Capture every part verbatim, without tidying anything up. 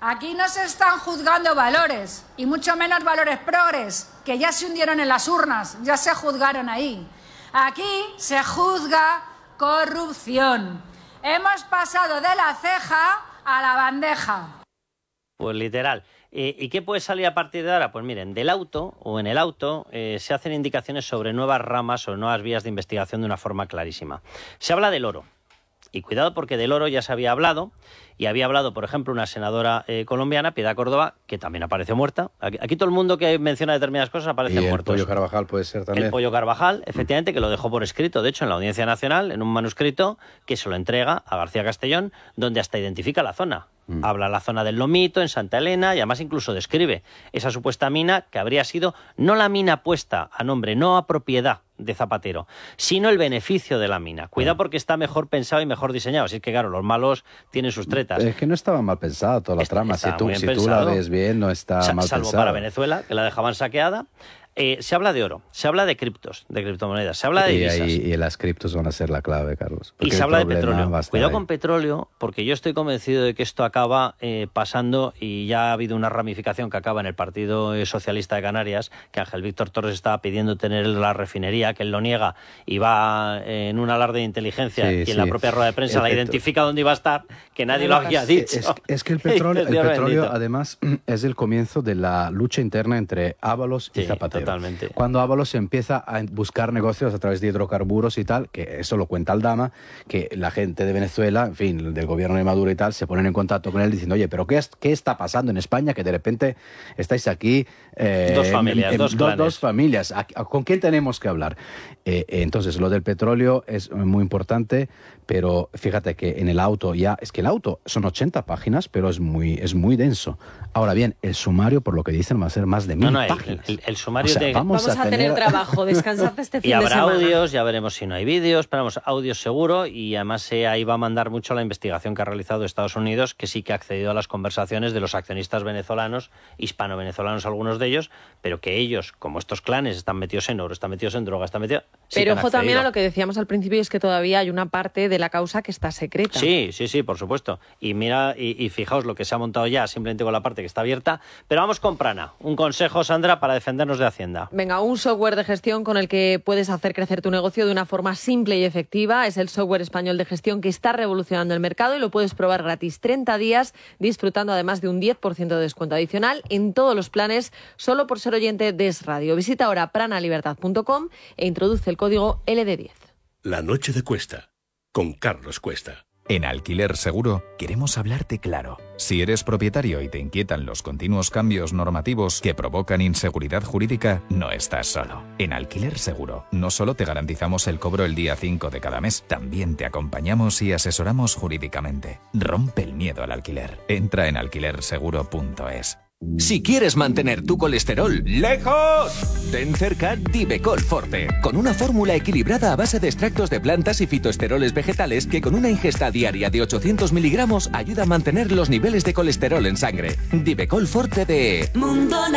Aquí no se están juzgando valores, y mucho menos valores progres, que ya se hundieron en las urnas, ya se juzgaron ahí. Aquí se juzga corrupción. Hemos pasado de la ceja a la bandeja. Pues literal. Eh, ¿Y qué puede salir a partir de ahora? Pues miren, del auto o en el auto eh, se hacen indicaciones sobre nuevas ramas o nuevas vías de investigación de una forma clarísima. Se habla del oro. Y cuidado porque del oro ya se había hablado, y había hablado, por ejemplo, una senadora eh, colombiana, Piedad Córdoba, que también apareció muerta. Aquí, aquí todo el mundo que menciona determinadas cosas aparece muerto. El Pollo Carvajal puede ser también. El Pollo Carvajal, efectivamente, que lo dejó por escrito, de hecho, en la Audiencia Nacional, en un manuscrito que se lo entrega a García Castellón, donde hasta identifica la zona. Mm. Habla la zona del Lomito, en Santa Elena, y además incluso describe esa supuesta mina que habría sido no la mina puesta a nombre, no a propiedad de Zapatero, sino el beneficio de la mina. Cuidado porque está mejor pensado y mejor diseñado. Así que, claro, los malos tienen sus tretas. Es que no estaba mal pensado toda la está, trama. Si, tú, si tú la ves bien, no está Sa mal salvo pensado. Para Venezuela, que la dejaban saqueada. Eh, se habla de oro, se habla de criptos, de criptomonedas, se habla de y, divisas. Y, y las criptos van a ser la clave, Carlos. Y se habla de petróleo. Cuidado ahí. Con petróleo, porque yo estoy convencido de que esto acaba eh, pasando, y ya ha habido una ramificación que acaba en el Partido Socialista de Canarias, que Ángel Víctor Torres estaba pidiendo tener la refinería, que él lo niega y va eh, en un alarde de inteligencia, sí, y en sí. la propia rueda de prensa el la identifica dónde iba a estar, que nadie lo había dicho. Es, es que el petróleo, el petróleo además, es el comienzo de la lucha interna entre Ábalos y sí, Zapatero. Totalmente. Cuando Ábalos empieza a buscar negocios a través de hidrocarburos y tal, que eso lo cuenta Aldama, que la gente de Venezuela, en fin, del gobierno de Maduro y tal, se ponen en contacto con él diciendo, oye, pero ¿qué, es, qué está pasando en España? Que de repente estáis aquí... Eh, dos familias, en, en, dos, dos familias. ¿Con quién tenemos que hablar? Eh, entonces, lo del petróleo es muy importante, pero fíjate que en el auto ya... Es que el auto son ochenta páginas, pero es muy, es muy denso. Ahora bien, el sumario, por lo que dicen, va a ser más de mil no, no, páginas. El, el, el sumario o sea, de... Vamos, vamos a, a tener, tener trabajo, descansad este fin y de semana. Y habrá audios, ya veremos si no hay vídeos, esperamos audios seguro, y además eh, ahí va a mandar mucho la investigación que ha realizado Estados Unidos, que sí que ha accedido a las conversaciones de los accionistas venezolanos, hispano-venezolanos algunos de ellos, pero que ellos, como estos clanes, están metidos en oro, están metidos en droga, están metidos... Sí, pero ojo también a lo que decíamos al principio, es que todavía hay una parte de la causa que está secreta. Sí, sí, sí, por supuesto. Y mira, y, y fijaos lo que se ha montado ya, simplemente con la parte que está abierta. Pero vamos con Prana. Un consejo, Sandra, para defendernos de Hacienda. Venga, un software de gestión con el que puedes hacer crecer tu negocio de una forma simple y efectiva. Es el software español de gestión que está revolucionando el mercado y lo puedes probar gratis treinta días, disfrutando además de un diez por ciento de descuento adicional en todos los planes, solo por ser oyente de Es Radio. Visita ahora prana libertad punto com e introduce el código L D diez. La noche de Cuesta, con Carlos Cuesta. En Alquiler Seguro queremos hablarte claro. Si eres propietario y te inquietan los continuos cambios normativos que provocan inseguridad jurídica, no estás solo. En Alquiler Seguro no solo te garantizamos el cobro el día cinco de cada mes, también te acompañamos y asesoramos jurídicamente. Rompe el miedo al alquiler. Entra en alquiler seguro punto es. Si quieres mantener tu colesterol lejos, ten cerca Divecol Forte, con una fórmula equilibrada a base de extractos de plantas y fitoesteroles vegetales que con una ingesta diaria de ochocientos miligramos ayuda a mantener los niveles de colesterol en sangre. Divecol Forte de Mundo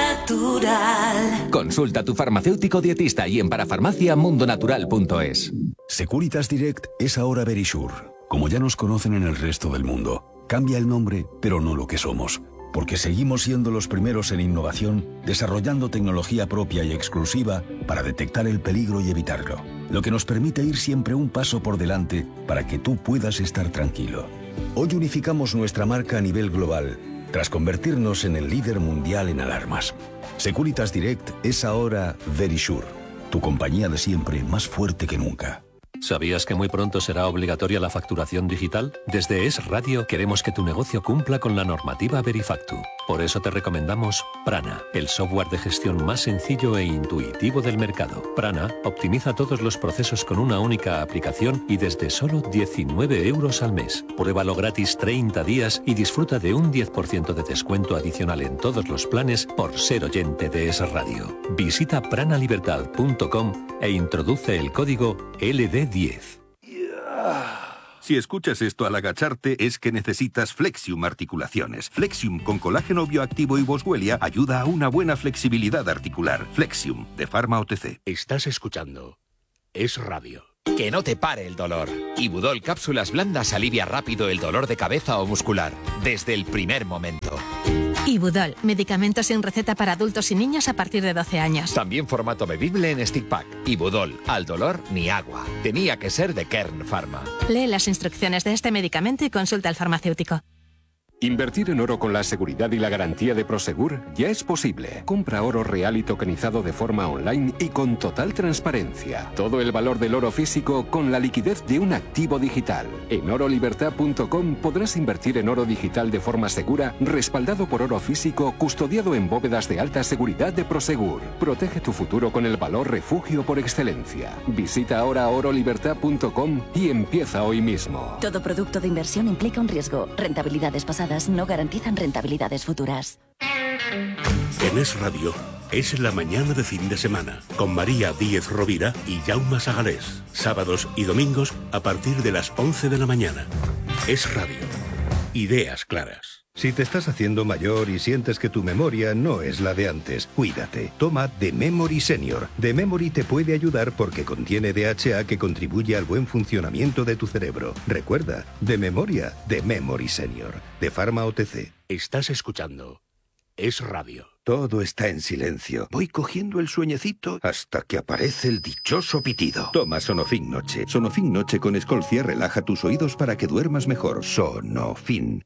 Natural. Consulta a tu farmacéutico dietista y en parafarmacia mundo natural punto es. Securitas Direct es ahora Verisure. Como ya nos conocen en el resto del mundo, cambia el nombre, pero no lo que somos. Porque seguimos siendo los primeros en innovación, desarrollando tecnología propia y exclusiva para detectar el peligro y evitarlo. Lo que nos permite ir siempre un paso por delante para que tú puedas estar tranquilo. Hoy unificamos nuestra marca a nivel global, tras convertirnos en el líder mundial en alarmas. Securitas Direct es ahora Verisure, tu compañía de siempre más fuerte que nunca. ¿Sabías que muy pronto será obligatoria la facturación digital? Desde Es Radio queremos que tu negocio cumpla con la normativa Verifactu. Por eso te recomendamos Prana, el software de gestión más sencillo e intuitivo del mercado. Prana optimiza todos los procesos con una única aplicación y desde solo diecinueve euros al mes. Pruébalo gratis treinta días y disfruta de un diez por ciento de descuento adicional en todos los planes por ser oyente de Es Radio. Visita prana libertad punto com e introduce el código L D diez. Si escuchas esto al agacharte es que necesitas Flexium Articulaciones. Flexium con colágeno bioactivo y boswellia ayuda a una buena flexibilidad articular. Flexium, de Pharma O T C. Estás escuchando Es Radio. Que no te pare el dolor. Ibudol Cápsulas Blandas alivia rápido el dolor de cabeza o muscular, desde el primer momento. Ibudol, medicamento sin receta para adultos y niños a partir de doce años. También formato bebible en stick pack. Ibudol, al dolor ni agua. Tenía que ser de Kern Pharma. Lee las instrucciones de este medicamento y consulta al farmacéutico. Invertir en oro con la seguridad y la garantía de Prosegur ya es posible. Compra oro real y tokenizado de forma online y con total transparencia. Todo el valor del oro físico con la liquidez de un activo digital. En oro libertad punto com podrás invertir en oro digital de forma segura, respaldado por oro físico, custodiado en bóvedas de alta seguridad de Prosegur. Protege tu futuro con el valor refugio por excelencia. Visita ahora oro libertad punto com y empieza hoy mismo. Todo producto de inversión implica un riesgo. Rentabilidades pasadas no garantizan rentabilidades futuras. En Es Radio, es la mañana de fin de semana, con María Díez Rovira y Jaume Sagalés. Sábados y domingos a partir de las once de la mañana. Es Radio. Ideas claras. Si te estás haciendo mayor y sientes que tu memoria no es la de antes, cuídate. Toma The Memory Senior. The Memory te puede ayudar porque contiene D H A que contribuye al buen funcionamiento de tu cerebro. Recuerda, de memoria, The Memory Senior. De Pharma O T C. Estás escuchando Es Radio. Todo está en silencio. Voy cogiendo el sueñecito hasta que aparece el dichoso pitido. Toma Sonofin Noche. Sonofin Noche con Escolcia relaja tus oídos para que duermas mejor. Sonofin.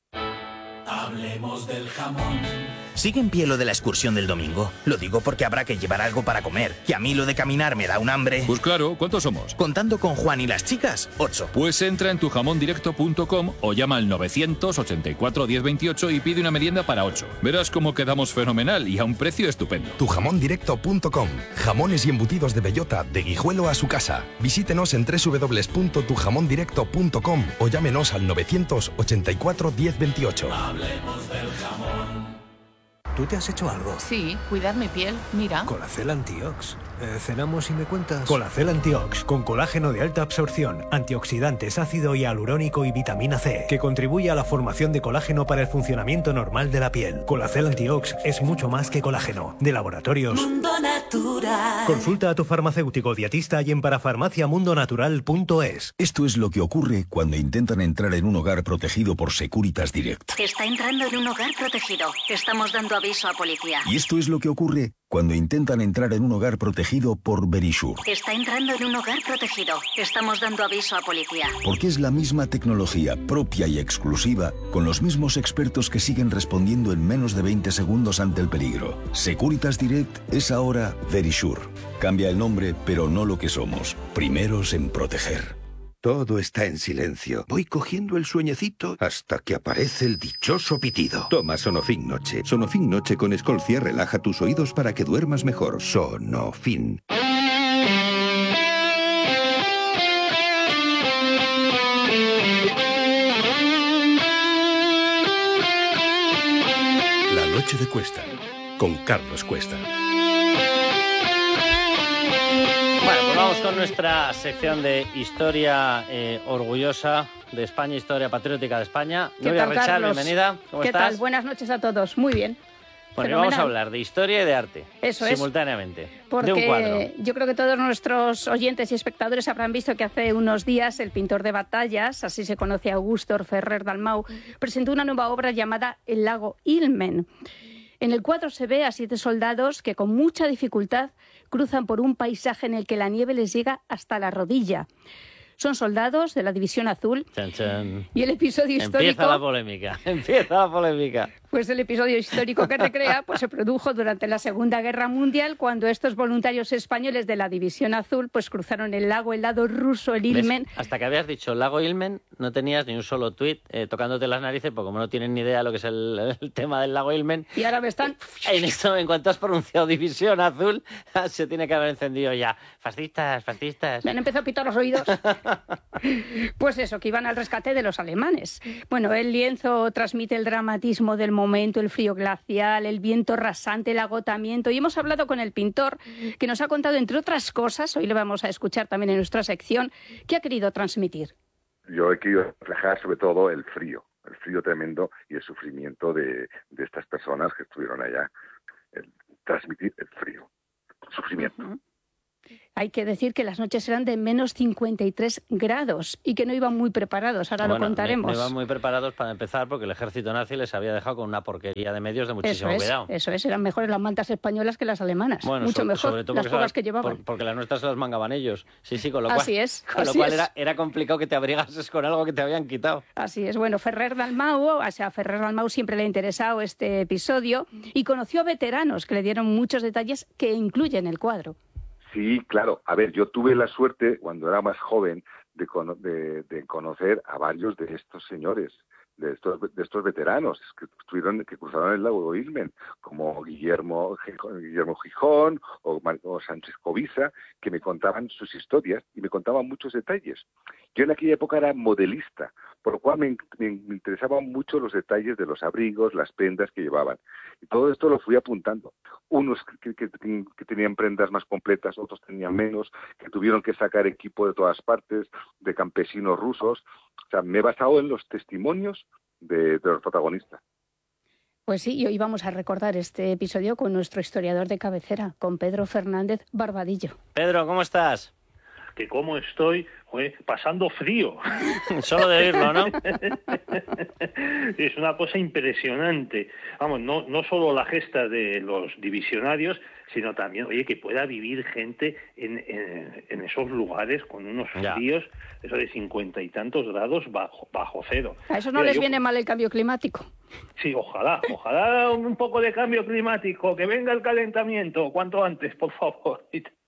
Hablemos del jamón. ¿Sigue en pie lo de la excursión del domingo? Lo digo porque habrá que llevar algo para comer. Y a mí lo de caminar me da un hambre. Pues claro, ¿cuántos somos? Contando con Juan y las chicas, ocho. Pues entra en tu jamón directo punto com o llama al novecientos ochenta y cuatro diez veintiocho y pide una merienda para ocho. Verás cómo quedamos fenomenal y a un precio estupendo. tu jamón directo punto com. Jamones y embutidos de bellota, de Guijuelo a su casa. Visítenos en doble u doble u doble u punto tu jamón directo punto com o llámenos al novecientos ochenta y cuatro diez veintiocho. Hablemos del jamón. ¿Tú te has hecho algo? Sí, cuidar mi piel, mira. Colacel Antiox. Eh, ¿Cenamos y me cuentas? Colacel Antiox, con colágeno de alta absorción, antioxidantes, ácido hialurónico y vitamina C, que contribuye a la formación de colágeno para el funcionamiento normal de la piel. Colacel Antiox es mucho más que colágeno. De Laboratorios Mundo Natural. Consulta a tu farmacéutico dietista y en parafarmacia mundo natural punto es. Esto es lo que ocurre cuando intentan entrar en un hogar protegido por Securitas Direct. Está entrando en un hogar protegido. Estamos dando aviso a policía. Y esto es lo que ocurre cuando intentan entrar en un hogar protegido por Verisure. Está entrando en un hogar protegido. Estamos dando aviso a policía. Porque es la misma tecnología propia y exclusiva, con los mismos expertos que siguen respondiendo en menos de veinte segundos ante el peligro. Securitas Direct es ahora Verisure. Cambia el nombre, pero no lo que somos. Primeros en proteger. Todo está en silencio. Voy cogiendo el sueñecito hasta que aparece el dichoso pitido. Toma Sonofin Noche. Sonofin Noche con Escolcia relaja tus oídos para que duermas mejor. Sonofin. La noche de Cuesta, con Carlos Cuesta. Bueno, pues vamos con nuestra sección de historia eh, orgullosa de España, historia patriótica de España. Nuria Rechal, bienvenida. ¿Cómo ¿Qué estás? tal? Buenas noches a todos. Muy bien. Bueno, y Fenomenal. vamos a hablar de historia y de arte. Eso es. Simultáneamente. Porque de un cuadro. yo creo que todos nuestros oyentes y espectadores habrán visto que hace unos días el pintor de batallas, así se conoce a Augusto Ferrer Dalmau, presentó una nueva obra llamada El lago Ilmen. En el cuadro se ve a siete soldados que con mucha dificultad cruzan por un paisaje en el que la nieve les llega hasta la rodilla. Son soldados de la División Azul. Chan, chan. Y el episodio histórico... Empieza la polémica, empieza la polémica. Pues el episodio histórico que recrea pues se produjo durante la Segunda Guerra Mundial, cuando estos voluntarios españoles de la División Azul pues cruzaron el lago helado ruso, el Ilmen. ¿Ves? Hasta que habías dicho el lago Ilmen, no tenías ni un solo tuit eh, tocándote las narices, porque como no tienen ni idea de lo que es el, el tema del lago Ilmen... Y ahora me están... En esto, en cuanto has pronunciado División Azul, se tiene que haber encendido ya. Fascistas, fascistas... Me han empezado a pitar los oídos. Pues eso, que iban al rescate de los alemanes. Bueno, el lienzo transmite el dramatismo del momento, el frío glacial, el viento rasante, el agotamiento. Y hemos hablado con el pintor, que nos ha contado, entre otras cosas, hoy le vamos a escuchar también en nuestra sección, qué ha querido transmitir. Yo he querido reflejar sobre todo el frío, el frío tremendo y el sufrimiento de, de estas personas que estuvieron allá. El, transmitir el frío, el sufrimiento. Uh-huh. Hay que decir que las noches eran de menos cincuenta y tres grados y que no iban muy preparados, ahora bueno, lo contaremos. No iban muy preparados para empezar porque el ejército nazi les había dejado con una porquería de medios de muchísimo eso es, cuidado. Eso es, eran mejores las mantas españolas que las alemanas, bueno, mucho so, mejor, sobre todo las pocas que llevaban. Por, porque las nuestras se las mangaban ellos. Sí, sí, con lo cual, así es, con así lo cual es. Era, era complicado que te abrigases con algo que te habían quitado. Así es, bueno, Ferrer Dalmau, o sea, a Ferrer Dalmau siempre le ha interesado este episodio y conoció a veteranos que le dieron muchos detalles que incluyen el cuadro. Sí, claro. A ver, yo tuve la suerte, cuando era más joven, de, cono de, de conocer a varios de estos señores, de estos, de estos veteranos que estuvieron, que cruzaron el lago Ilmen, como Guillermo, Guillermo Gijón o, o Sánchez Covisa, que me contaban sus historias y me contaban muchos detalles. Yo en aquella época era modelista, por lo cual me, me, me interesaban mucho los detalles de los abrigos, las prendas que llevaban. Y todo esto lo fui apuntando. Unos que, que, que tenían prendas más completas, otros tenían menos, que tuvieron que sacar equipo de todas partes, de campesinos rusos. O sea, me he basado en los testimonios de, de los protagonistas. Pues sí, y hoy vamos a recordar este episodio con nuestro historiador de cabecera, con Pedro Fernández Barbadillo. Pedro, ¿cómo estás? Que cómo estoy, joder, pasando frío. Solo de oírlo, ¿no? Es una cosa impresionante. Vamos, no, no solo la gesta de los divisionarios, sino también, oye, que pueda vivir gente en, en, en esos lugares con unos fríos, ya. Eso de cincuenta y tantos grados bajo, bajo cero. A eso no Mira, les yo... viene mal el cambio climático. Sí, ojalá, ojalá un poco de cambio climático, que venga el calentamiento, cuanto antes, por favor.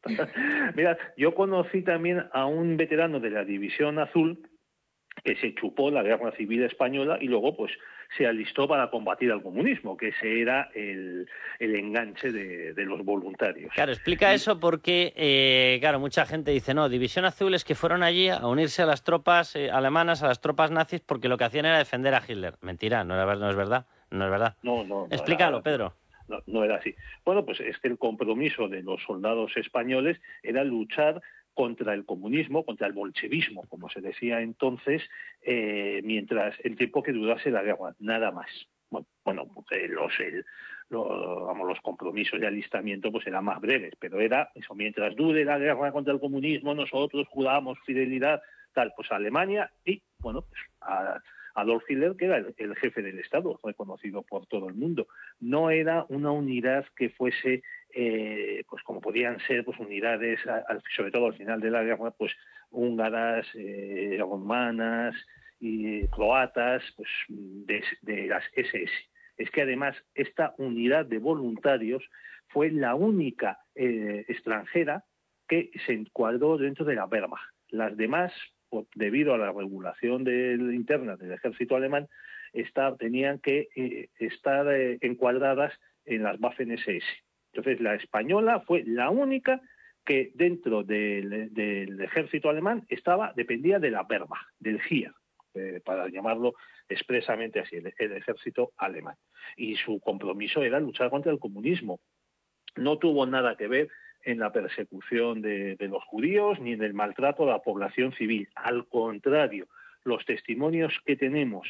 Mira, yo conocí también a un veterano de la División Azul que se chupó la Guerra Civil Española y luego pues se alistó para combatir al comunismo, que ese era el, el enganche de, de los voluntarios. Claro, explica y... eso porque, eh, claro, mucha gente dice, no, División Azul es que fueron allí a unirse a las tropas eh, alemanas, a las tropas nazis, porque lo que hacían era defender a Hitler. Mentira, no, era, no es verdad, no es verdad. No, no. no Explícalo, era... Pedro. No, no era así. Bueno, pues es que el compromiso de los soldados españoles era luchar contra el comunismo, contra el bolchevismo, como se decía entonces, eh, mientras el tiempo que durase la guerra, nada más. Bueno, bueno eh, los, el, lo, vamos, los compromisos de alistamiento pues eran más breves, pero era eso, mientras dure la guerra contra el comunismo, nosotros juramos fidelidad, tal, pues a Alemania y, bueno, pues a Adolf Hitler, que era el, el jefe del Estado, reconocido por todo el mundo. No era una unidad que fuese, eh, pues como podían ser, pues unidades, al, sobre todo al final de la guerra, pues húngaras, eh, romanas y croatas, pues de, de las ese ese. Es que además esta unidad de voluntarios fue la única eh, extranjera que se encuadró dentro de la Wehrmacht. Las demás, debido a la regulación del, interna del ejército alemán, está, tenían que eh, estar eh, encuadradas en las Waffen ese ese. Entonces, la española fue la única que dentro del, del ejército alemán estaba dependía de la Wehrmacht, del Heer, eh, para llamarlo expresamente así, el, el ejército alemán. Y su compromiso era luchar contra el comunismo. No tuvo nada que ver en la persecución de, de los judíos ni en el maltrato a la población civil. Al contrario, los testimonios que tenemos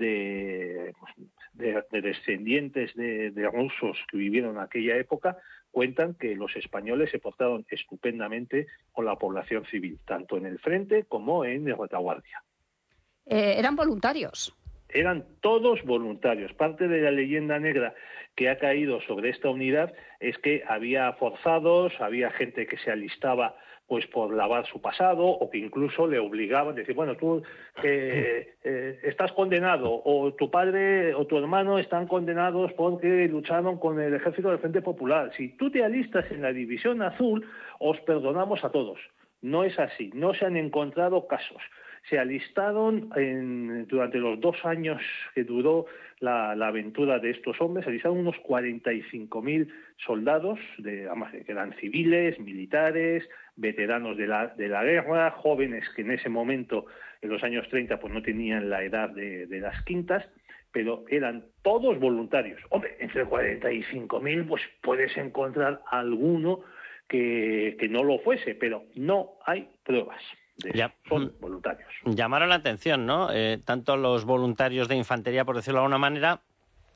de, de, de descendientes de, de rusos que vivieron en aquella época cuentan que los españoles se portaron estupendamente con la población civil, tanto en el frente como en la retaguardia. Eh, eran voluntarios. Eran todos voluntarios. Parte de la leyenda negra que ha caído sobre esta unidad es que había forzados, había gente que se alistaba pues por lavar su pasado o que incluso le obligaban a decir, bueno, tú eh, eh, estás condenado o tu padre o tu hermano están condenados porque lucharon con el ejército del Frente Popular. Si tú te alistas en la División Azul, os perdonamos a todos. No es así, no se han encontrado casos. Se alistaron en, durante los dos años que duró la, la aventura de estos hombres, se alistaron unos cuarenta y cinco mil soldados, de, además que eran civiles, militares, veteranos de la, de la guerra, jóvenes que en ese momento, en los años treinta, pues no tenían la edad de, de las quintas, pero eran todos voluntarios. Hombre, entre cuarenta y cinco mil pues puedes encontrar alguno que, que no lo fuese, pero no hay pruebas. De ya. Son voluntarios. Llamaron la atención, ¿no? Eh, tanto los voluntarios de infantería, por decirlo de alguna manera,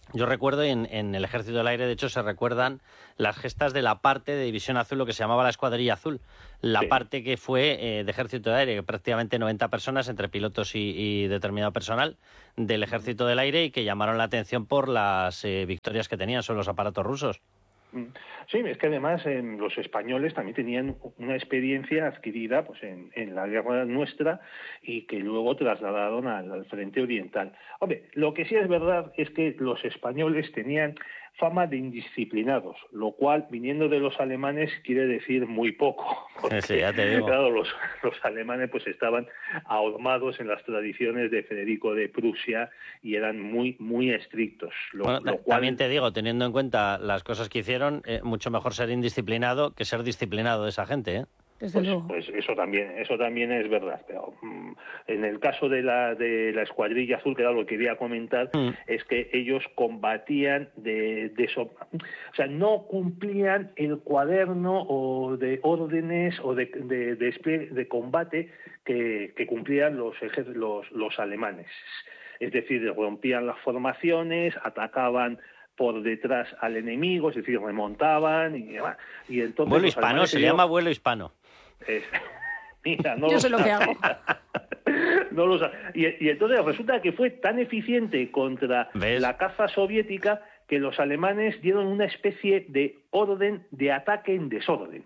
Yo recuerdo en, en el Ejército del Aire, de hecho, se recuerdan las gestas de la parte de División Azul, lo que se llamaba la Escuadrilla Azul. La sí. parte que fue eh, de Ejército del Aire, que prácticamente noventa personas, entre pilotos y, y determinado personal del Ejército del Aire, y que llamaron la atención por las eh, victorias que tenían sobre los aparatos rusos. Sí, es que además eh, los españoles también tenían una experiencia adquirida pues en, en la guerra nuestra y que luego trasladaron al, al frente oriental. Hombre, lo que sí es verdad es que los españoles tenían fama de indisciplinados, lo cual, viniendo de los alemanes, quiere decir muy poco. Porque, sí, ya te digo. Claro, los, los alemanes pues estaban ahormados en las tradiciones de Federico de Prusia y eran muy, muy estrictos. Lo, bueno, lo cual... También te digo, teniendo en cuenta las cosas que hicieron, eh, mucho mejor ser indisciplinado que ser disciplinado de esa gente, ¿eh? Pues, pues eso también, eso también es verdad. Pero mm, en el caso de la de la Escuadrilla Azul, que era lo que quería comentar, mm. es que ellos combatían de, de eso, o sea, no cumplían el cuaderno o de órdenes o de de, de, de combate que, que cumplían los, los los alemanes. Es decir, rompían las formaciones, atacaban por detrás al enemigo, es decir, remontaban y, y entonces... Vuelo hispano, se llama vuelo hispano. Es, mira, no Yo lo sé lo que hago. No lo y, y entonces resulta que fue tan eficiente contra ¿Ves? la caza soviética que los alemanes dieron una especie de orden de ataque en desorden.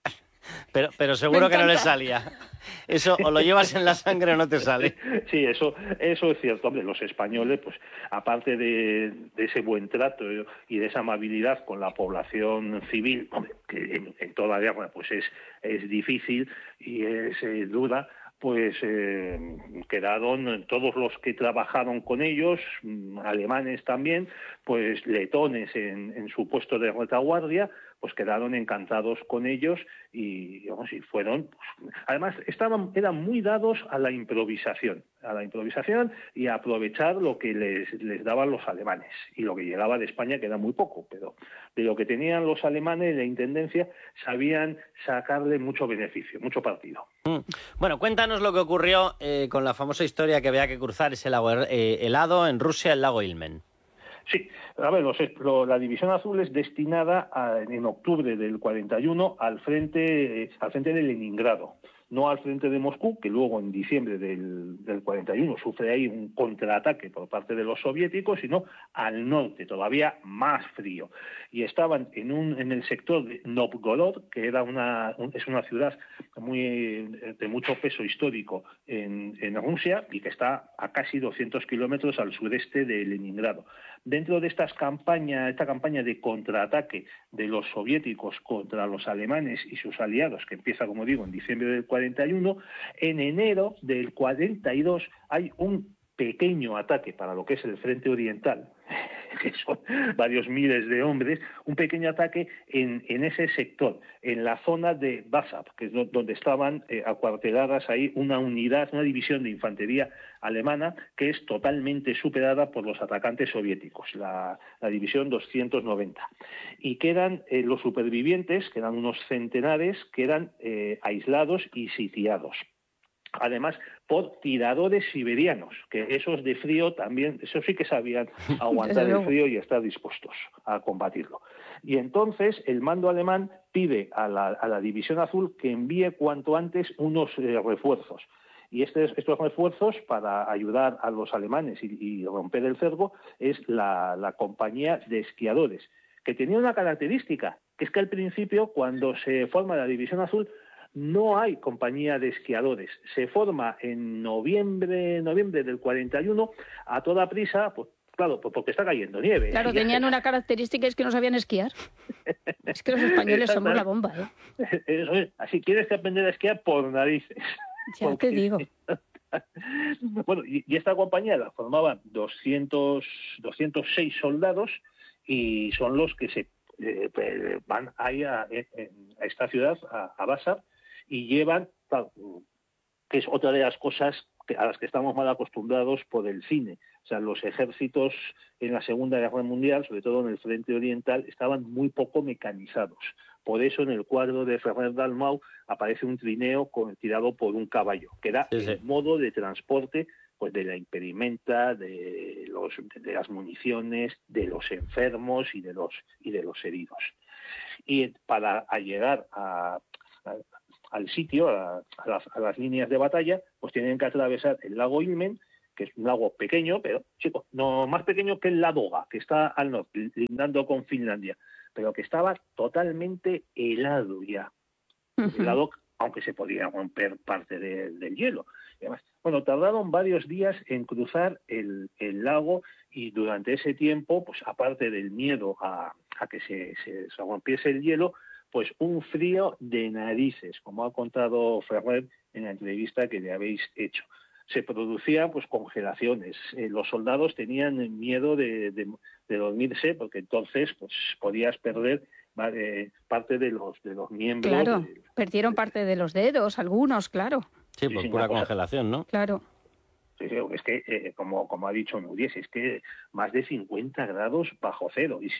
Pero, pero seguro que no le salía. Eso o lo llevas en la sangre o no te sale. Sí, eso eso es cierto. Hombre, los españoles, pues aparte de, de ese buen trato y de esa amabilidad con la población civil, hombre, que en, en toda guerra pues es, es difícil y es eh, dura, pues eh, quedaron todos los que trabajaron con ellos, alemanes también, pues letones en, en su puesto de retaguardia, pues quedaron encantados con ellos y, vamos, y fueron, pues, además estaban, eran muy dados a la improvisación, a la improvisación y a aprovechar lo que les, les daban los alemanes y lo que llegaba de España, que era muy poco, pero de lo que tenían los alemanes, la intendencia, sabían sacarle mucho beneficio, mucho partido. Mm. Bueno, cuéntanos lo que ocurrió eh, con la famosa historia que había que cruzar ese lago eh, helado en Rusia, el lago Ilmen. Sí, a ver, los, lo, la División Azul es destinada a, en octubre del cuarenta y uno al frente, al frente de Leningrado, no al frente de Moscú, que luego en diciembre del, del cuarenta y uno sufre ahí un contraataque por parte de los soviéticos, sino al norte, todavía más frío. Y estaban en un en el sector de Novgorod, que era una un, es una ciudad muy de mucho peso histórico en, en Rusia y que está a casi doscientos kilómetros al sureste de Leningrado. Dentro de estas campañas, esta campaña de contraataque de los soviéticos contra los alemanes y sus aliados, que empieza, como digo, en diciembre del cuarenta y uno, en enero del cuarenta y dos hay un pequeño ataque para lo que es el frente oriental, que son varios miles de hombres, un pequeño ataque en, en ese sector, en la zona de Basab, que es donde estaban eh, acuarteladas ahí una unidad, una división de infantería alemana que es totalmente superada por los atacantes soviéticos, la, la división doscientos noventa. Y quedan eh, los supervivientes, que eran unos centenares, quedan eh, aislados y sitiados. Además, por tiradores siberianos, que esos de frío también, eso sí que sabían aguantar el frío y estar dispuestos a combatirlo. Y entonces el mando alemán pide a la, a la División Azul que envíe cuanto antes unos eh, refuerzos. Y estos, estos refuerzos, para ayudar a los alemanes y, y romper el cerco, es la, la compañía de esquiadores, que tenía una característica, que es que al principio, cuando se forma la División Azul, no hay compañía de esquiadores. Se forma en noviembre, noviembre del cuarenta y uno a toda prisa, pues claro, pues porque está cayendo nieve. Claro, tenían una característica, es que no sabían esquiar. Es que los españoles somos la bomba, ¿eh? Eso es. Así quieres que aprender a esquiar por narices. Ya porque... te digo. Bueno, y, y esta compañía la formaban doscientos, doscientos seis soldados y son los que se eh, van ahí a, a esta ciudad, a, a Basab, y llevan, que es otra de las cosas a las que estamos mal acostumbrados por el cine. O sea, los ejércitos en la Segunda Guerra Mundial, sobre todo en el frente oriental, estaban muy poco mecanizados. Por eso en el cuadro de Ferrer Dalmau aparece un trineo con, tirado por un caballo, que era sí, sí. el modo de transporte pues de la impedimenta, de los de las municiones, de los enfermos y de los y de los heridos. Y para llegar a, a, al sitio, a, a, las, a las líneas de batalla, pues tienen que atravesar el lago Ilmen, que es un lago pequeño, pero chico, no más pequeño que el Ladoga, que está al norte, lindando con Finlandia, pero que estaba totalmente helado ya. Uh-huh. Helado, aunque se podía romper parte de, del hielo. Y además, bueno, tardaron varios días en cruzar el, el lago, y durante ese tiempo, pues aparte del miedo a, a que se, se, se rompiese el hielo, pues un frío de narices, como ha contado Ferrer en la entrevista que le habéis hecho. Se producían pues congelaciones. Eh, los soldados tenían miedo de, de, de dormirse, porque entonces pues podías perder eh, parte de los de los miembros. Claro, de, perdieron parte de los dedos, algunos, claro. Sí, por sí, pura congelación, ¿no? Claro. Sí, es que, eh, como, como ha dicho Núñez, es que más de cincuenta grados bajo cero. Y,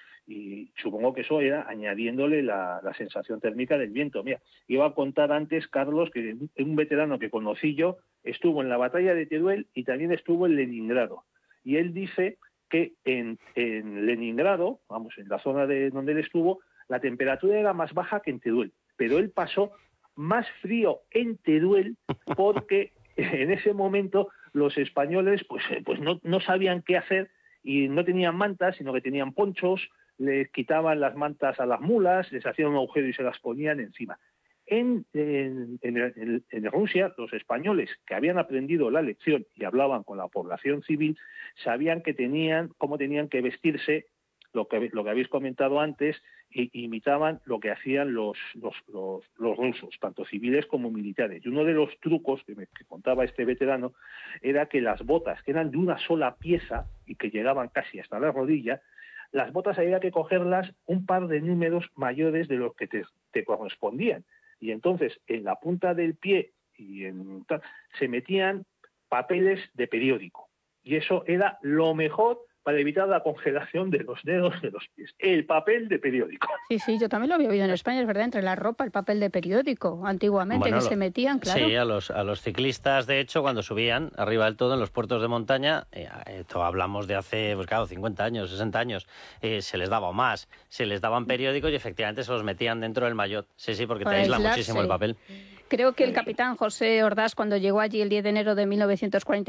y supongo que eso era añadiéndole la, la sensación térmica del viento. Mira, iba a contar antes, Carlos, que un veterano que conocí yo estuvo en la batalla de Teruel y también estuvo en Leningrado. Y él dice que en, en Leningrado, vamos, en la zona de donde él estuvo, la temperatura era más baja que en Teruel. Pero él pasó más frío en Teruel porque en ese momento los españoles pues, pues no, no sabían qué hacer y no tenían mantas, sino que tenían ponchos, les quitaban las mantas a las mulas, les hacían un agujero y se las ponían encima. En, en, en, en Rusia, los españoles que habían aprendido la lección y hablaban con la población civil, sabían que tenían, cómo tenían que vestirse, lo que, lo que habéis comentado antes, e imitaban lo que hacían los, los, los, los rusos, tanto civiles como militares. Y uno de los trucos que, me, que contaba este veterano era que las botas, que eran de una sola pieza y que llegaban casi hasta la rodilla, las botas había que cogerlas un par de números mayores de los que te, te correspondían. Y entonces en la punta del pie y en, se metían papeles de periódico. Y eso era lo mejor para evitar la congelación de los dedos de los pies. El papel de periódico. Sí, sí, yo también lo había oído en España, es verdad, entre la ropa, el papel de periódico, antiguamente, bueno, que lo, se metían, claro. Sí, a los, a los ciclistas, de hecho, cuando subían arriba del todo en los puertos de montaña, eh, esto hablamos de hace, pues claro, cincuenta años, sesenta años, eh, se les daba más, se les daban periódicos y efectivamente se los metían dentro del maillot. Sí, sí, porque te aísla muchísimo el papel. Creo que el capitán José Ordaz, cuando llegó allí el diez de enero de mil novecientos cuarenta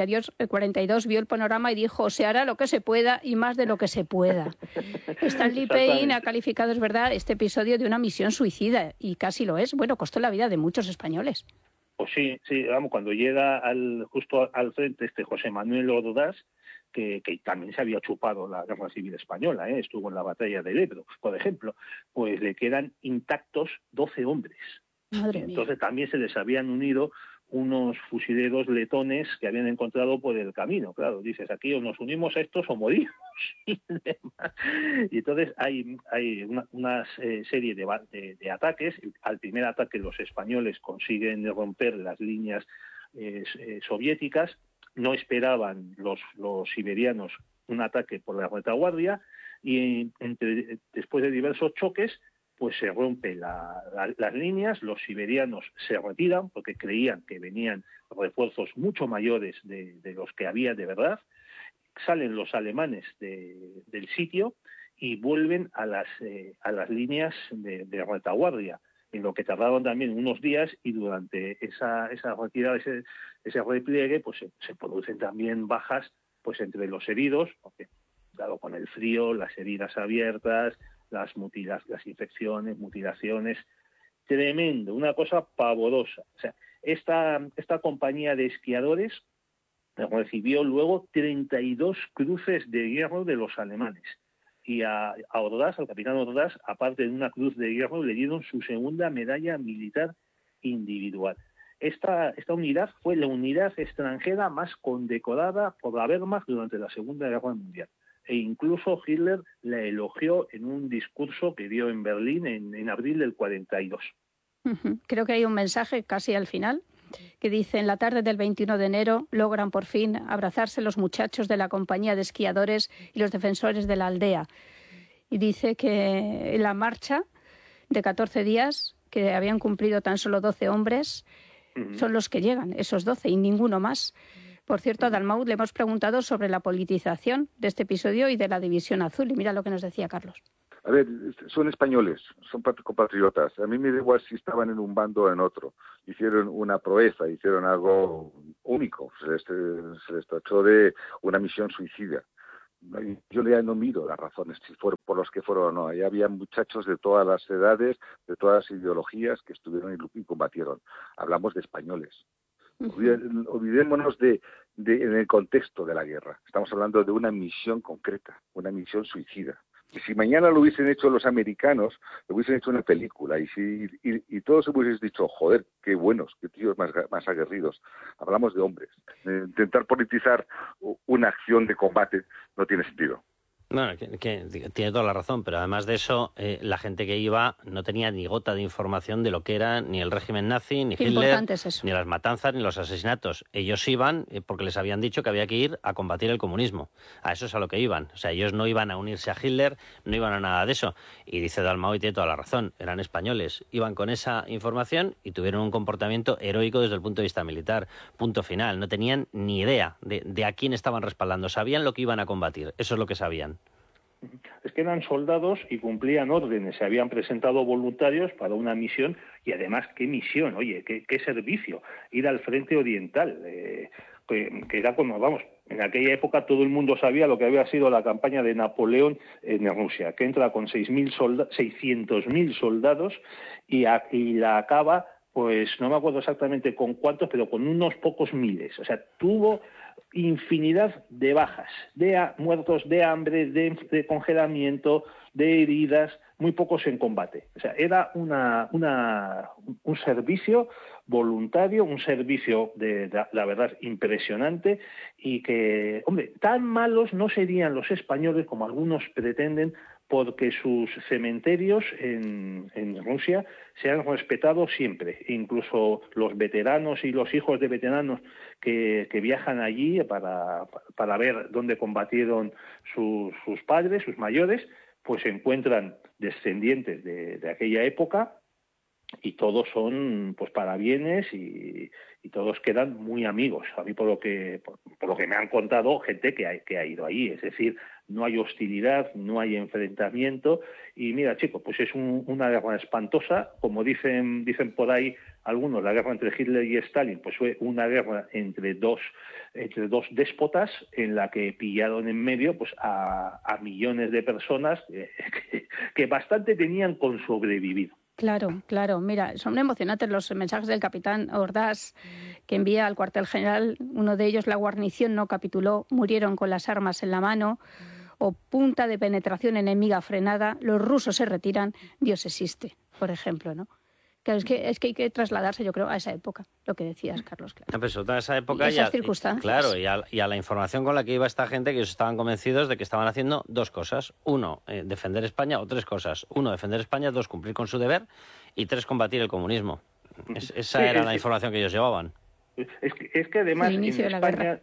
y dos, vio el panorama y dijo: se hará lo que se pueda y más de lo que se pueda. Stanley Payne ha calificado, es verdad, este episodio de una misión suicida, y casi lo es. Bueno, costó la vida de muchos españoles. Pues sí, sí, vamos, cuando llega al, justo al frente este José Manuel Ordaz, que, que también se había chupado la Guerra Civil Española, ¿eh? Estuvo en la batalla del Ebro, por ejemplo, pues le quedan intactos doce hombres. Madre Entonces mía. también se les habían unido unos fusileros letones que habían encontrado por el camino. Claro, dices, aquí o nos unimos a estos o morimos. Y entonces hay, hay una, una eh, serie de, de, de ataques. Al primer ataque los españoles consiguen romper las líneas eh, eh, soviéticas. No esperaban los, los siberianos un ataque por la retaguardia y entre, después de diversos choques pues se rompen la, la, las líneas, los siberianos se retiran porque creían que venían refuerzos mucho mayores de, de los que había de verdad, salen los alemanes de, del sitio y vuelven a las, eh, a las líneas de, de retaguardia, en lo que tardaron también unos días, y durante esa, esa retirada, ese, ese repliegue, pues se, se producen también bajas pues entre los heridos, porque claro, con el frío, las heridas abiertas, las mutilas, las infecciones, mutilaciones, tremendo, una cosa pavorosa. O sea, esta, esta compañía de esquiadores recibió luego treinta y dos cruces de hierro de los alemanes. Y a, a Ordaz, al capitán Ordaz, aparte de una cruz de hierro, le dieron su segunda medalla militar individual. Esta, esta unidad fue la unidad extranjera más condecorada por la Wehrmacht durante la Segunda Guerra Mundial. E incluso Hitler la elogió en un discurso que dio en Berlín en, en abril del cuarenta y dos. Uh-huh. Creo que hay un mensaje casi al final que dice: en la tarde del veintiuno de enero logran por fin abrazarse los muchachos de la compañía de esquiadores y los defensores de la aldea. Y dice que en la marcha de catorce días, que habían cumplido tan solo doce hombres, uh-huh, son los que llegan, esos doce y ninguno más. Por cierto, a Dalmau le hemos preguntado sobre la politización de este episodio y de la División Azul. Y mira lo que nos decía Carlos. A ver, son españoles, son compatriotas. A mí me da igual si estaban en un bando o en otro. Hicieron una proeza, hicieron algo único. Se les, se les tachó de una misión suicida. Yo ya no miro las razones si fueron por los que fueron o no. Ahí había muchachos de todas las edades, de todas las ideologías que estuvieron y combatieron. Hablamos de españoles. Olvidémonos de, de en el contexto de la guerra. Estamos hablando de una misión concreta, una misión suicida. Y si mañana lo hubiesen hecho los americanos, lo hubiesen hecho una película. Y si y, y todos hubiesen dicho, joder, qué buenos, qué tíos más, más aguerridos. Hablamos de hombres. Eh, intentar politizar una acción de combate no tiene sentido. Bueno, que, que, tiene toda la razón, pero además de eso, eh, la gente que iba no tenía ni gota de información de lo que era ni el régimen nazi, ni Qué Hitler, es eso. ni las matanzas, ni los asesinatos. Ellos iban eh, porque les habían dicho que había que ir a combatir el comunismo. A eso es a lo que iban. O sea, ellos no iban a unirse a Hitler, no iban a nada de eso. Y dice Dalmau, y tiene toda la razón, eran españoles. Iban con esa información y tuvieron un comportamiento heroico desde el punto de vista militar. Punto final. No tenían ni idea de, de a quién estaban respaldando. Sabían lo que iban a combatir. Eso es lo que sabían. Es que eran soldados y cumplían órdenes, se habían presentado voluntarios para una misión y además, ¿qué misión? Oye, ¿qué, qué servicio? Ir al frente oriental, eh, que, que era como, vamos, en aquella época todo el mundo sabía lo que había sido la campaña de Napoleón en Rusia, que entra con seiscientos mil soldados y, a, y la acaba, pues no me acuerdo exactamente con cuántos, pero con unos pocos miles. O sea, tuvo infinidad de bajas, de a, muertos de hambre, de, de congelamiento, de heridas, muy pocos en combate. O sea, era una, una, un servicio voluntario, un servicio de, de la verdad impresionante y que, hombre, tan malos no serían los españoles como algunos pretenden, porque sus cementerios en, en Rusia se han respetado siempre. Incluso los veteranos y los hijos de veteranos que, que viajan allí para, para ver dónde combatieron sus, sus padres, sus mayores, pues se encuentran descendientes de, de aquella época y todos son pues parabienes y, y todos quedan muy amigos. A mí por lo que por, por lo que me han contado gente que ha, que ha ido ahí, es decir, no hay hostilidad, no hay enfrentamiento y mira, chico, pues es un, una guerra espantosa, como dicen dicen por ahí algunos, la guerra entre Hitler y Stalin, pues fue una guerra entre dos entre dos déspotas en la que pillaron en medio pues a, a millones de personas que, que, que bastante tenían con sobrevivir. Claro, claro. Mira, son emocionantes los mensajes del capitán Ordaz que envía al cuartel general. Uno de ellos, la guarnición no capituló, murieron con las armas en la mano, o punta de penetración enemiga frenada, los rusos se retiran, Dios existe, por ejemplo, ¿no? Claro, es que, es que hay que trasladarse, yo creo, a esa época, lo que decías, Carlos. Claro. No, pero toda esa época y esas y a, circunstancias. Y, claro, y a, y a la información con la que iba esta gente, que ellos estaban convencidos de que estaban haciendo dos cosas. Uno, eh, defender España, o tres cosas. Uno, defender España. Dos, cumplir con su deber. Y tres, combatir el comunismo. Es, esa sí, era es, la información que ellos llevaban. Es que, es que además en España,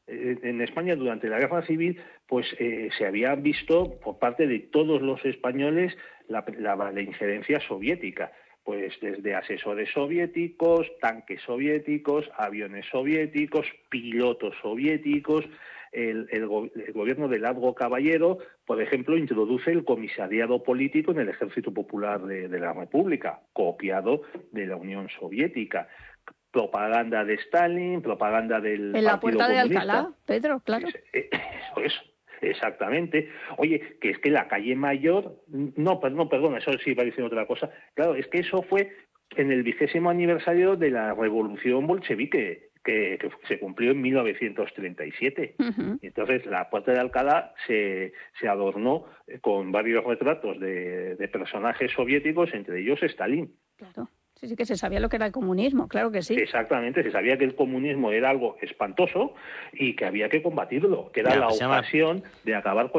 en España durante la guerra civil pues eh, se había visto por parte de todos los españoles la, la, la injerencia soviética. Pues desde asesores soviéticos, tanques soviéticos, aviones soviéticos, pilotos soviéticos. El, el, el gobierno de Largo Caballero, por ejemplo, introduce el comisariado político en el Ejército Popular de, de la República, copiado de la Unión Soviética. Propaganda de Stalin, propaganda del En la Partido Puerta de Comunista. Alcalá, Pedro, claro. Eso es. Exactamente. Oye, que es que la calle Mayor, no, perdón, perdón, eso sí va diciendo otra cosa. Claro, es que eso fue en el vigésimo aniversario de la Revolución Bolchevique, que, que se cumplió en mil novecientos treinta y siete. Uh-huh. Entonces, la Puerta de Alcalá se, se adornó con varios retratos de, de personajes soviéticos, entre ellos Stalin. Claro. Sí, sí que se sabía lo que era el comunismo, claro que sí. Exactamente, se sabía que el comunismo era algo espantoso y que había que combatirlo, que era ya, la pues ocasión llama... de acabar con él.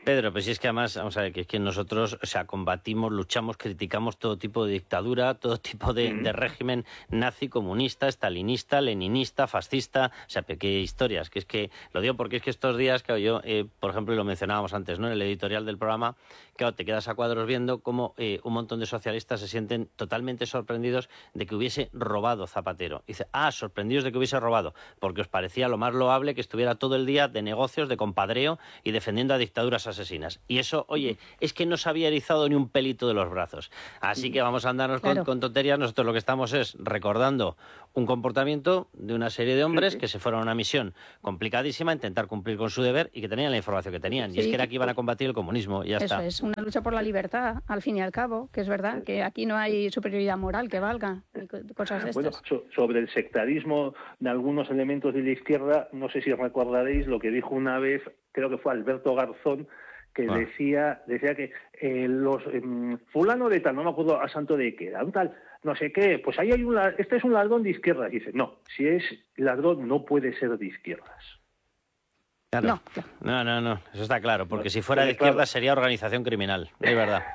Pedro, pues si es que además, vamos a ver, que es que nosotros, o sea, combatimos, luchamos, criticamos todo tipo de dictadura, todo tipo de, mm. de régimen nazi, comunista, estalinista, leninista, fascista, o sea, qué historias, que es que, lo digo porque es que estos días, claro, yo, eh, por ejemplo, y lo mencionábamos antes, ¿no?, en el editorial del programa, claro, te quedas a cuadros viendo cómo eh, un montón de socialistas se sienten totalmente sorprendidos de que hubiese robado Zapatero. Y dice, ah, sorprendidos de que hubiese robado, porque os parecía lo más loable que estuviera todo el día de negocios, de compadreo y defendiendo a dictaduras asesinas. Y eso, oye, es que no se había erizado ni un pelito de los brazos. Así que vamos a andarnos claro. con, con tonterías. Nosotros lo que estamos es recordando un comportamiento de una serie de hombres sí, sí. que se fueron a una misión complicadísima, a intentar cumplir con su deber y que tenían la información que tenían. Sí, y es que era que iban a combatir el comunismo y ya eso está. Es una lucha por la libertad, al fin y al cabo, que es verdad, que aquí no hay superioridad moral que valga, cosas de estas. Bueno, so, sobre el sectarismo de algunos elementos de la izquierda, no sé si recordaréis lo que dijo una vez, creo que fue Alberto Garzón, que ah. decía decía que eh, los eh, fulano de tal, no me acuerdo a santo de qué era, un tal, no sé qué, pues ahí hay un, este es un ladrón de izquierdas. Y dice, no, si es ladrón no puede ser de izquierdas. Claro. No. no, no, no, eso está claro, porque si fuera de izquierdas claro. sería organización criminal, es verdad.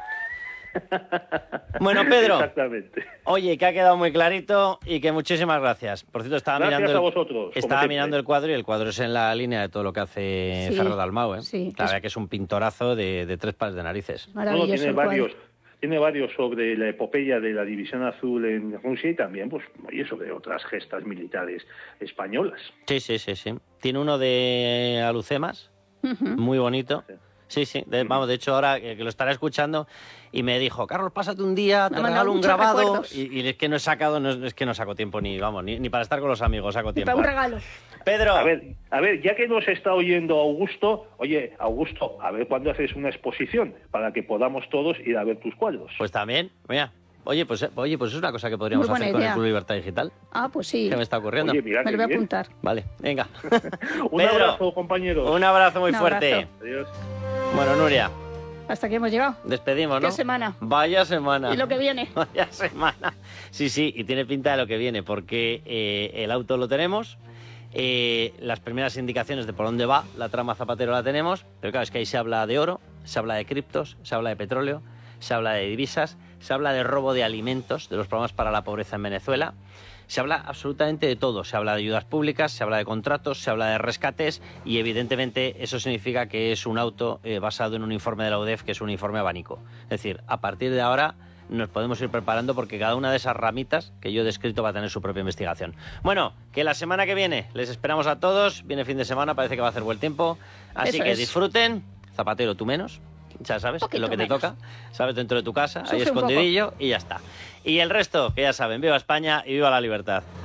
Bueno, Pedro, exactamente. Oye, que ha quedado muy clarito y que muchísimas gracias. Por cierto, estaba gracias mirando, a vosotros, el, estaba mirando el cuadro y el cuadro es en la línea de todo lo que hace sí, Ferrer Dalmau, ¿eh? Sí, la verdad es... que es un pintorazo de, de tres pares de narices. Maravilloso. No, tiene varios, tiene varios sobre la epopeya de la División Azul en Rusia y también, pues, oye, sobre otras gestas militares españolas. Sí, sí, sí, sí. Tiene uno de Alucemas, uh-huh. muy bonito. Sí. Sí, sí, de, vamos, de hecho ahora que lo estará escuchando y me dijo, Carlos, pásate un día, te regalo un grabado y, y es que no he sacado, no, es que no saco tiempo ni, vamos, ni, ni para estar con los amigos saco tiempo. Para un regalo. Pedro. A ver, a ver, ya que nos está oyendo Augusto, oye, Augusto, a ver cuándo haces una exposición para que podamos todos ir a ver tus cuadros. Pues también, mira. Oye, pues oye, pues es una cosa que podríamos hacer idea. Con el Club Libertad Digital. Ah, pues sí. ¿Qué me está ocurriendo? Oye, mira, me lo voy a apuntar. Vale, venga. Un Pedro, abrazo, compañeros. Un abrazo muy un fuerte. Abrazo. Adiós. Bueno, Nuria. Hasta aquí hemos llegado. Despedimos, ¿no? ¿Qué semana? Vaya semana. ¿Y lo que viene? Vaya semana. Sí, sí, y tiene pinta de lo que viene, porque eh, el auto lo tenemos, eh, las primeras indicaciones de por dónde va la trama Zapatero la tenemos, pero claro, es que ahí se habla de oro, se habla de criptos, se habla de petróleo, se habla de divisas, se habla de robo de alimentos, de los programas para la pobreza en Venezuela. Se habla absolutamente de todo, se habla de ayudas públicas, se habla de contratos, se habla de rescates y evidentemente eso significa que es un auto eh, basado en un informe de la U D E F, que es un informe abanico. Es decir, a partir de ahora nos podemos ir preparando porque cada una de esas ramitas que yo he descrito va a tener su propia investigación. Bueno, que la semana que viene les esperamos a todos, viene fin de semana, parece que va a hacer buen tiempo, así eso que es. Disfruten, Zapatero tú menos. Ya sabes, es lo que te menos. Toca, sabes, dentro de tu casa, Sufre ahí escondidillo y ya está. Y el resto, que ya saben, viva España y viva la libertad.